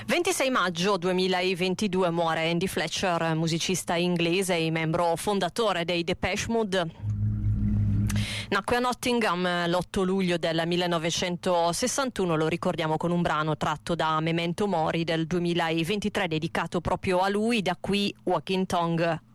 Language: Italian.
26 maggio 2022 muore Andy Fletcher, musicista inglese e membro fondatore dei Depeche Mode. Nacque a Nottingham l'8 luglio del 1961, lo ricordiamo con un brano tratto da Memento Mori del 2023 dedicato proprio a lui, da qui Walking Tongue.